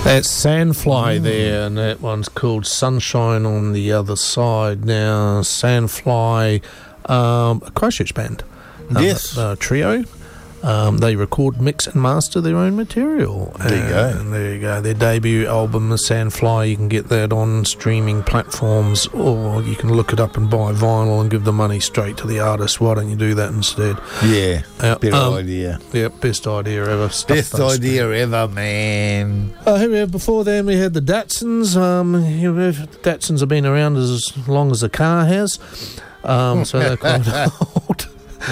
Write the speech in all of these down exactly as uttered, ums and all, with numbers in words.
That's Sandfly mm. there, and that one's called Sunshine on the Other Side. Now, Sandfly, um, a Christchurch band. Yes. Uh, a trio. Um, they record, mix and master their own material. There you go. And there you go. Their debut album, The Sandfly, you can get that on streaming platforms, or you can look it up and buy vinyl and give the money straight to the artist. Why don't you do that instead? Yeah, uh, better um, idea. Yeah, best idea ever. Stuff best idea stream. ever, man. Uh, here we have, before then we had the Datsuns. Um, you know, the Datsuns have been around as long as the car has, um, so they're quite old.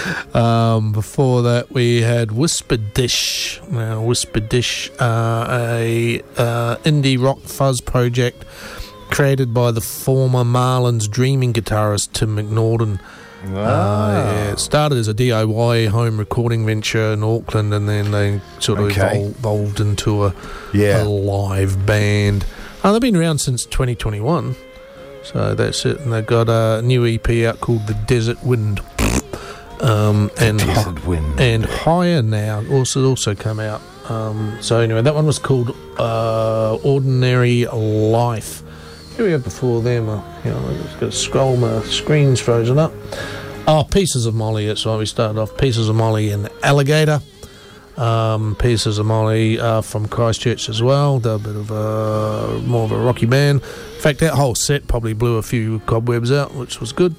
Um, before that we had Whisper Dish. Now, Whisper Dish, uh, a uh, indie rock fuzz project created by the former Marlins Dreaming guitarist Tim McNaughton. Wow. Uh, yeah, it started as a D I Y home recording venture in Auckland, and then they sort of okay. evol- evolved into a, yeah. a live band. Uh, they've been around since twenty twenty-one, so that's it. And they've got a new E P out called The Desert Wind. Um, and Desert hi- Wind. and Higher Now also also come out. Um, so anyway, that one was called uh, Ordinary Life. Here we have before them. Uh, you know, I've just got to scroll. My screen's frozen up. Oh, Pieces of Molly. That's why we started off. Pieces of Molly and Alligator. Um, Pieces of Molly uh, from Christchurch as well. They're a bit of a more of a rocky band. In fact, that whole set probably blew a few cobwebs out, which was good.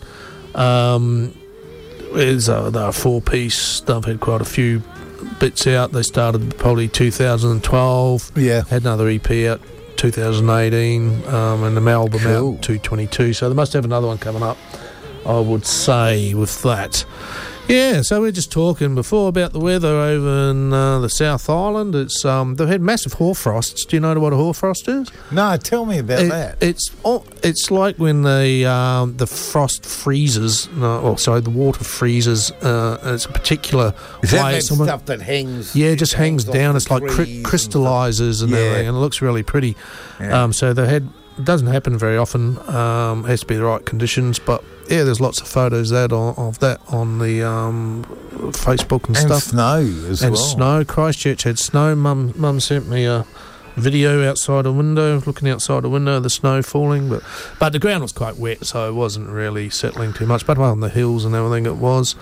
Um, It's uh, they're a four-piece. They've had quite a few bits out. They started probably two thousand twelve. Yeah. Had another E P out two thousand eighteen, um, and the album cool. out two twenty-two. So they must have another one coming up, I would say, with that. Yeah, so we we're just talking before about the weather over in uh, the South Island. It's um, they've had massive hoarfrosts. Do you know what a hoarfrost is? No, tell me about it, that. It's oh, it's like when the um, the frost freezes. No, oh, sorry, the water freezes. Uh, it's a particular is way. that, that Someone, stuff that hangs? Yeah, it just hangs, hangs down. It's like cri- crystallizes and, and yeah. everything, and it looks really pretty. Yeah. Um, so they had. It doesn't happen very often. Um, it has to be the right conditions, but yeah, there's lots of photos that on, of that on the um, Facebook and, and stuff. Snow as and well. And snow. Christchurch had snow. Mum, Mum sent me a video outside a window, looking outside a window, the snow falling, but but the ground was quite wet, so it wasn't really settling too much. But on the hills and everything, it was.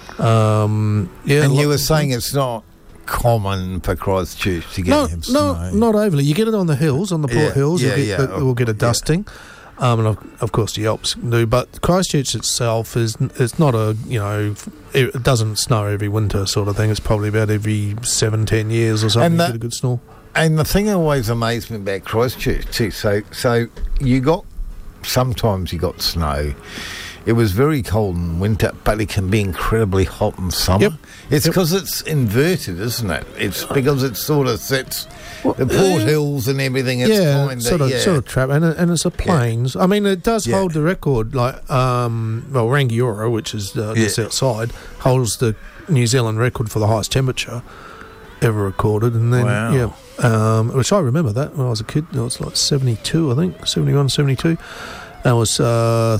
Um, yeah, and you were saying it's not common for Christchurch to get no, him snow. No, not overly. You get it on the hills, on the Port yeah, Hills. Yeah, you'll get, yeah, the, we'll get a dusting, yeah. um, and of, of course the Alps do. But Christchurch itself is it's not a you know it doesn't snow every winter sort of thing. It's probably about every seven, ten years or something. And you that, get a good snow. And the thing that always amazed me about Christchurch too. So so you got sometimes you got snow. It was very cold in winter, but it can be incredibly hot in summer. Yep. It's yep. because it's inverted, isn't it? It's because it sort of sets well, the Port uh, Hills and everything. It's yeah, kind sort of, yeah. sort of trap, and and it's a plains. Yeah. I mean, it does yeah. hold the record. Like, um, well, Rangiora, which is uh, just yeah. outside, holds the New Zealand record for the highest temperature ever recorded. And then, wow. yeah, um, which I remember that when I was a kid. It was like seventy-two, I think, seventy-one, seventy-two. That was uh,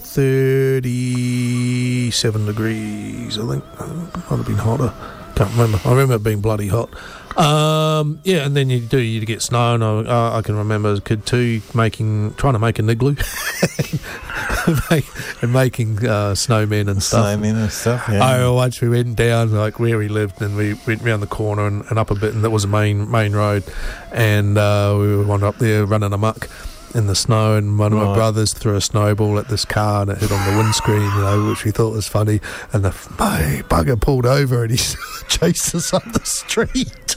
thirty-seven degrees, I think. Might have been hotter. Can't remember. I remember it being bloody hot. Um, yeah, and then you do you get snow, and I, uh, I can remember as a kid too making, trying to make an igloo, and making uh, snowmen and stuff. Snowmen and stuff. Yeah. Oh, once we went down like where we lived, and we went round the corner and, and up a bit, and that was a main main road, and uh, we were up there running amok in the snow, and one of right. my brothers threw a snowball at this car and it hit on the windscreen, you know, which we thought was funny, and the hey, bugger pulled over and he chased us up the street.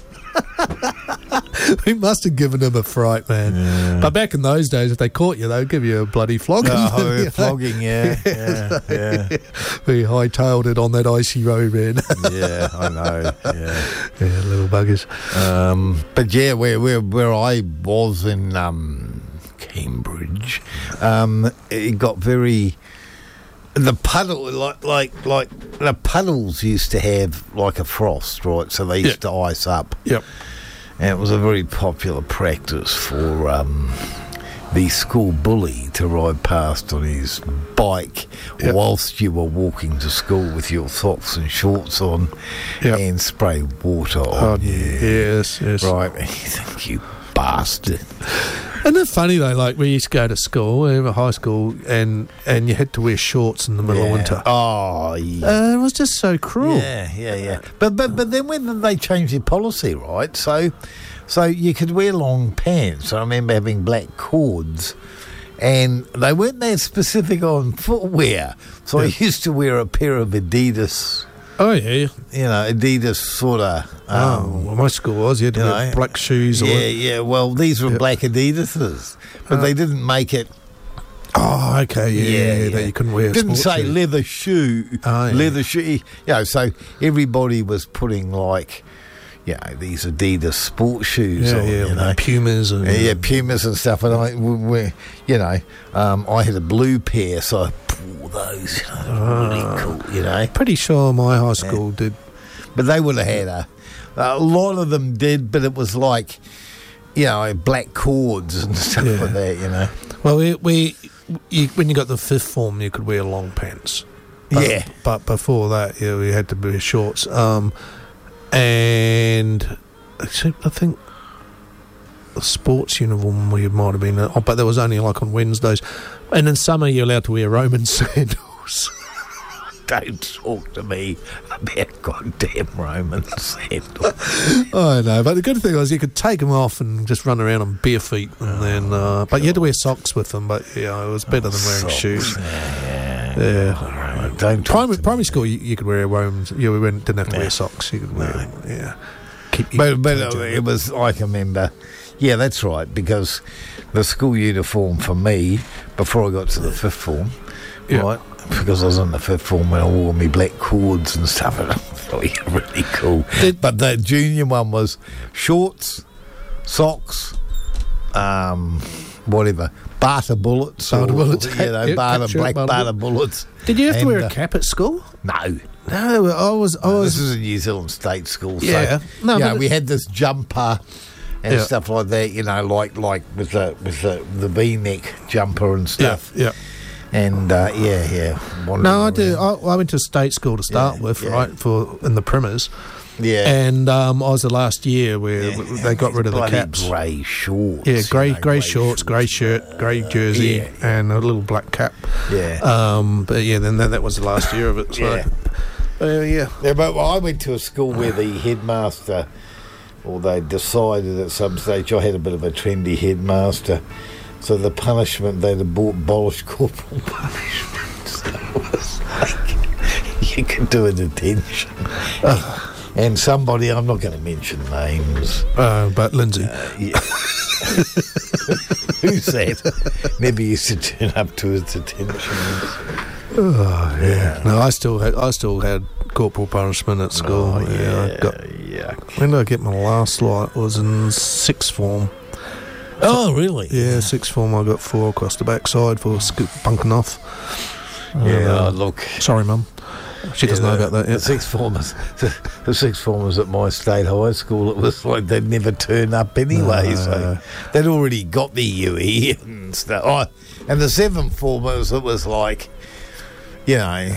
We must have given him a fright, man. Yeah. But back in those days, if they caught you, they'd give you a bloody flogging. Oh, you know? flogging, yeah, yeah, yeah. We hightailed it on that icy road, man. Yeah, I know. Yeah, yeah, little buggers. Um, but yeah, where where where I was in um, Cambridge, um, it got very. The puddle, like like like the puddles used to have like a frost, right? So they used yep. to ice up. Yep. And it was a very popular practice for um, the school bully to ride past on his bike Yep. whilst you were walking to school with your socks and shorts on Yep. and spray water Oh, on you. yes, yes. Right, and you think, you bastard. Isn't it funny though? Like we used to go to school, we were high school, and and you had to wear shorts in the middle Yeah. of winter. Oh, yeah. Uh, it was just so cruel. Yeah, yeah, yeah. But but but then when did they change their policy, right? So so you could wear long pants. I remember having black cords, and they weren't that specific on footwear. So I Yeah. used to wear a pair of Adidas, Oh yeah. you know, Adidas sort of. Oh, Um, well, my school was you had to you wear know, black shoes. Or yeah, yeah. Well, these were Yeah. black Adidases, but Uh, they didn't make it. Oh, okay, yeah, Yeah, yeah, yeah. that you couldn't wear. Didn't sports say shoes. leather shoe, Oh, yeah. leather shoe. You know, so everybody was putting like, you know, these Adidas sports shoes Yeah, on. yeah, you know, Pumas and yeah, yeah, Pumas and stuff. And I, we, we, you know, um, I had a blue pair, so I wore those. You know, really Ah. cool. You know, Pretty sure my high school did. but they would have had a. A lot of them did, but it was like, you know, black cords and stuff Yeah. like that. You know. Well, we, we you, when you got the fifth form, you could wear long pants. But, Yeah. but before that, yeah, we had to wear shorts. Um, and actually, I think the sports uniform we might have been, oh, but that was only like on Wednesdays. And in summer, you're allowed to wear Roman sandals. Don't talk to me about goddamn Roman sandals. I know, but the good thing was you could take them off and just run around on bare feet, and then. Uh, but you had to wear socks with them. But yeah, it was better than wearing Socks. shoes. Yeah. Yeah. Don't talk Primary to primary me. school, you, you could wear Roman. Yeah, we went, didn't have to Yeah. wear socks. You could wear, yeah. Keep you But, but contagious. it was, I can remember, yeah, that's right, because the school uniform for me, before I got to the fifth form, Yeah. right, because I was in the fifth form when I wore my black cords and stuff, and I thought, yeah, really cool. Did- But the junior one was shorts, socks, um, whatever, barter bullets. Barter or, bullets. You know, Yeah, barter, cap shirt, black barter barter bullet. bullets. Did you have to And, wear uh, a cap at school? No. No, I was. I No, was. this is a New Zealand state school. Yeah. So, No, yeah, but we it- had this jumper and Yeah. stuff like that. You know, like like with the with the, the V-neck jumper and yeah, stuff. yeah. And uh, yeah, yeah. wandering No, I did. around. I, I went to state school to start Yeah, with, yeah. right, for in the primers, Yeah. and um, I was the last year where Yeah, w- yeah, they got these rid of the bloody caps. Grey shorts. Yeah, you grey know, grey shorts, grey shirt, grey jersey, yeah, and a little black cap. Yeah. Um, but yeah, then that, that was the last year of it. So, Yeah. uh, yeah. Yeah, but I went to a school where the headmaster, or they decided at some stage, I had a bit of a trendy headmaster, so the punishment, they'd abo- abolished corporal punishment. So it was like, you could do a detention. And somebody, I'm not going to mention names. Uh, but Lindsay, Uh, yeah. Who's that? Never used to turn up to his detentions. oh, yeah. No, I still had I still had corporal punishment at school. Oh, yeah, yeah, I got, yeah. when did I get my last light? It was in sixth form. Oh, really? Yeah, sixth form. I got four across the backside for sc- bunking off. Yeah, Uh, oh, look. Sorry, Mum. She doesn't Yeah, know about that The yet. sixth formers, the, the sixth formers at my state high school, it was like they'd never turn up anyway. No. So they'd already got the U E and stuff. Oh, and the seventh formers, it was like, you know,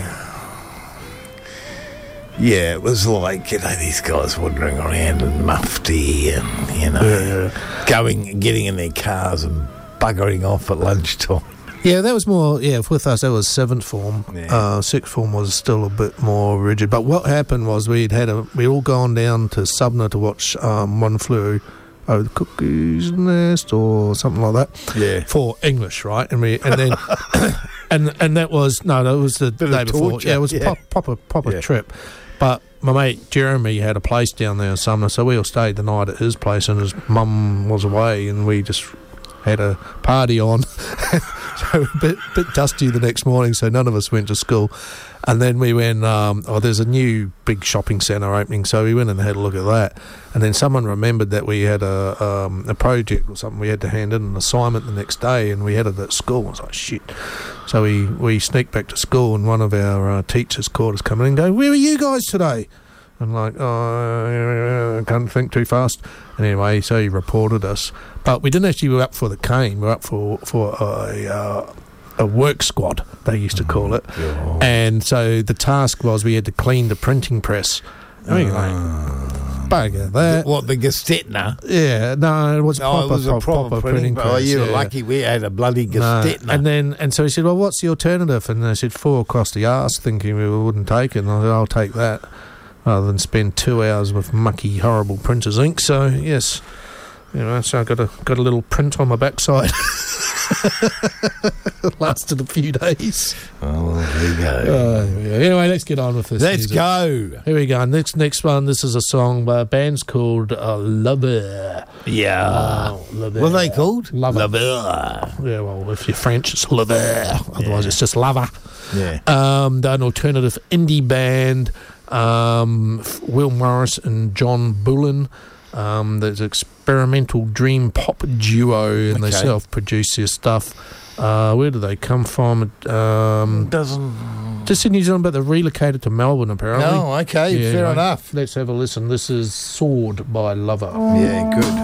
yeah, it was like, you know, these guys wandering around in mufti and, you know, Yeah, yeah. going, getting in their cars and buggering off at lunchtime. Yeah, that was more, yeah, with us, that was seventh form. Yeah. Uh, sixth form was still a bit more rigid. But what happened was we'd had a, we'd all gone down to Subner to watch um, One Flew Over the Cuckoo's Nest or something like that Yeah. for English, right? And we, and then, and and that was, no, that was the Bit of day before. torture, Yeah, it was a yeah. pop, proper, proper Yeah. trip. But my mate Jeremy had a place down there in Sumner, so we all stayed the night at his place, and his mum was away, and we just had a party on. So a bit, bit dusty the next morning, so none of us went to school. And then we went, um, oh, there's a new big shopping centre opening, so we went and had a look at that. And then someone remembered that we had a um, a project or something. We had to hand in an assignment the next day, and we had it at school. I was like, shit. So we, we sneaked back to school, and one of our uh, teachers caught us coming in and go, where are you guys today? And like, oh, I can't think too fast. And anyway, so he reported us. But we didn't actually go up for the cane. We were up for, for a, uh, a work squad, they used to call it. God. And so the task was we had to clean the printing press. I mean, like, bugger that. What, the Gestetner? Yeah, no, it was a Oh, proper, it was a proper, proper printing printing press. Oh, press. you were yeah. lucky we had a bloody No. Gestetner. And then, and so he said, well, what's the alternative? And I said, four across the arse, thinking we wouldn't take it. And I said, I'll take that, rather than spend two hours with mucky, horrible printer's ink. So, yes, you know, so I got a, got a little print on my backside. It lasted a few days. Oh, well, there you go. Uh, yeah. Anyway, let's get on with this. Let's music. go. Here we go. Next, next one. This is a song by a band's called uh, Lover. Yeah. Oh, Lover. What are they called? Lover. Lover. Yeah, well, if you're French, it's Lover. Otherwise, Yeah. it's just Lover. Yeah. Um, they're an alternative indie band. Um, Will Morris and John Bullen. Um, there's an experimental dream pop duo, and they Okay. self-produce their stuff. Uh, where do they come from? Um, Doesn't. just in New Zealand, but they're relocated to Melbourne, apparently. No, okay, Yeah, fair anyway, enough. Let's have a listen. This is Sword by Lover. Yeah, good.